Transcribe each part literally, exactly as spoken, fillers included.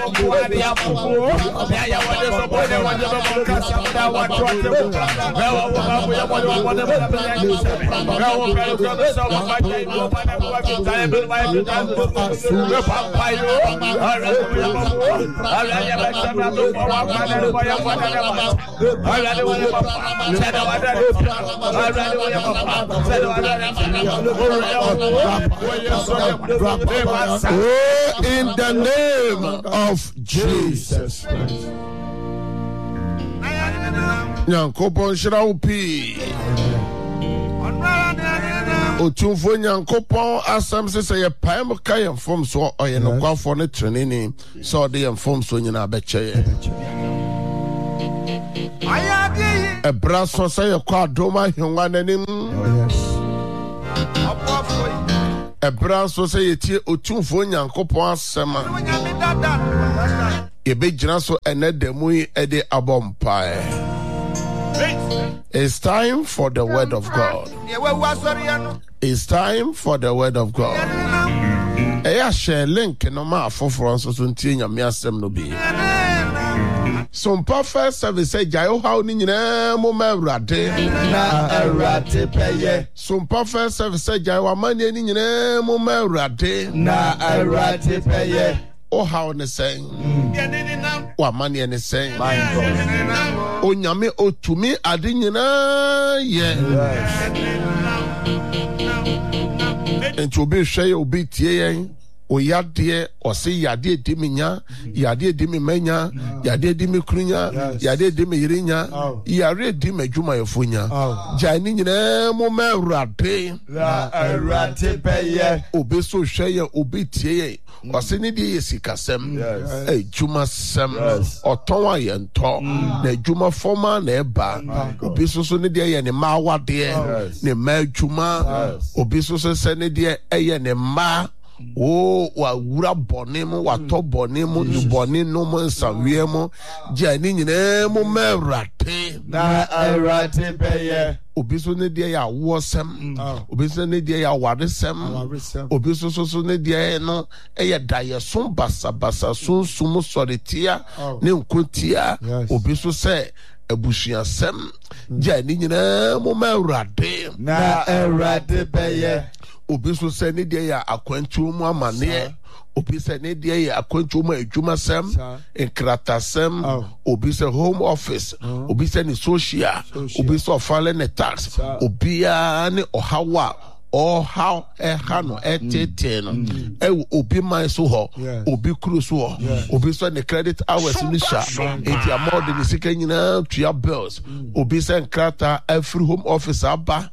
In the name of Jesus Christ. Nyankopon shiraupi. Otumfo Nyankopon asam se se ye paem ka ye mfom so oye no kwafo ne trenini so de ye mfom so nyina beche. Ebra so se ye kwa doma hwanwa nanim. Ebra so se ye tie otumfo Nyankopon asema. Ebe jina so enedemu ede abompa. It's time for the word of God. It's time for the word of God. Eya share link no ma afoforo so so ntie nyame asem no bi. Some perfect service say jayo how ni nyina mo ma awrade na awrade peye. Some perfect service say jayo amane ni nyina mo ma awrade na awrade peye. Oh how ne saying wa mane ne saying my God onyame otumi ade nyina ye ento be hwe obi tie yen oyade ose yade ediminya yade edimi manya yade edimi krunya yade edimi yirinya yare edimi adwuma yefonya jani nyina mo ma awrade la awrade peye obi so hwe ye obi tie ye ose ni die yesikasem adwuma sem oton ayento na adwuma forma na eba obi so so ni die ye ne ma awade ne ma adwuma obi so so se ni die eye ne ma oh wa wura bonemu wa to bonemu ni bonenu mo nsawiemu jani nyina mo mawrate na awrate peye obi so ne die ya wosem obi so ne die ya waresem obi so so so ne die no eye daye so basa basa so sum soretia ne nkotia obi so se abusuasem jani nyina mo mawrate na awrate peye obi so se ne dia ya akwantu mu amane obi se ne dia ya akwantu mu adwuma sem enkratasem obi se home office obi se ni social obi so file ne tax obi ya ne ohawa or how e hano e tete no e obi man so ho obi kru so ho obi so ne credit hours ni sha enti amount ni sika nyina tua bills obi se nkrata every home office aba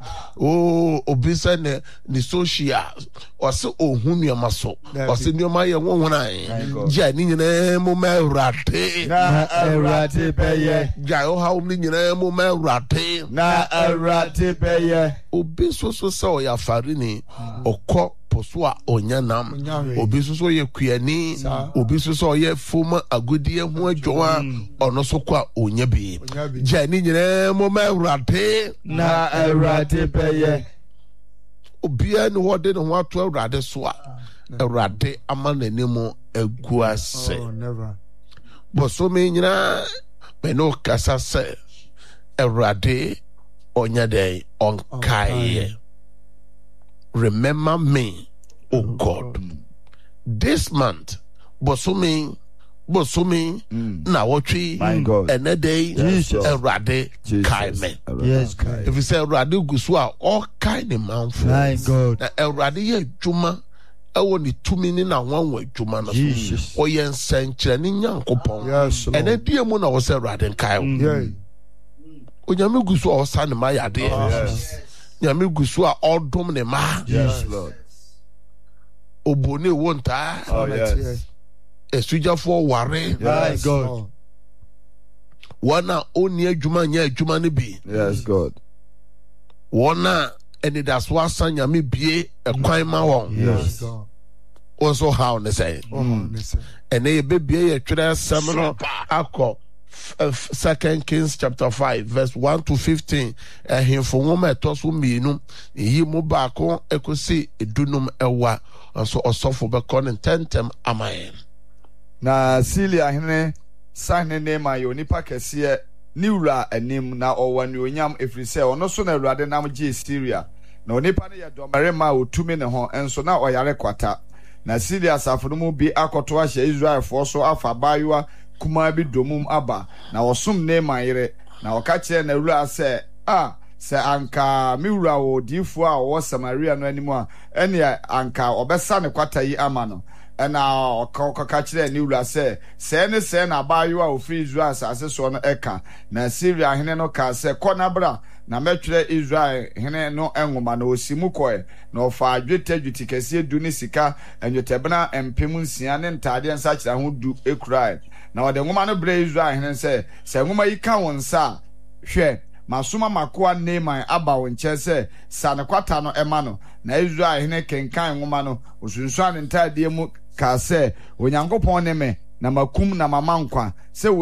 oh obi se ne ni social o se ohunu amaso o se ni o ma ye wonwona ja ni nyina mo ma awrate na awrate peye ja o ha ni nyina mo ma awrate na awrate peye obi so so so ya farini okọ poso a onyanam obi so so ye kuani obi so so ye foma agudie ho adwoa ono so kwa onya bi jani nyina mo ma awrate na awrate peye obi an wo de no ato awrade so a awrade amananemu aguase bo so me nyina me no kasa se awrade onya day on kai. Remember me, oh God. This month, Bosumi, Bosumi, Nawatri, my God, and a day, a rade, kai me. Yes, if you say Radu Guswa, all kind of man, my God, a radi Juma. I want it two minutes and one way to man. Or yen sent Channing Yankopon. Yes, and then dear Mona was a radin kai. Onyame gusu o san ma yade nyame gusu a odom ne ma yes Lord obone wonta oh yes esujafo ware my God wana oni adwuma nya adwuma ne bi yes God wana eni das wa san nyame bie ekwan ma won yes God also how ne say ene ye bebie ye twere samno akọ Uh, Second Kings chapter five verse one to fifteen. Eh, him for woman tosu mienu. Yi mu baako ekosi edunum ewa. And so osofo be calling tentem amayen. na Silia hene sahne nema yo nipa kese ni wura anim na owani onyam efrise ono so na awurade nam je Syria na onipa ne ye domere ma otumi ne ho enso na oyare kwata na Silia safo no mu bi akoto ahye Israel fo so afa bayua kuma bi domum aba na osum nema yire na oka kire na wura se ah se anka mi wura wo difo a wo Samaria no animu a ene anka obesa ne kwata yi ama no ena okaka kire ni wura se se ne se na bayo a ofri Israel asase so no eka na Syria hene no ka se kona bra na metwere Israel hene no enwoma na osimu koe na ofa adwete dwuti kese du ni sika enwetebena empem nsia ne ntade nsa kira ho du ekrai na ode nwoma no bre Israel hene se se nwoma yi ka wonsa hwe masuma makoa Naaman aba wonche se sanekwata no ema no na Israel hene kenkan nwoma no osunsuan ntade mu ka se onyankopon ne me na makum na mama nkwa se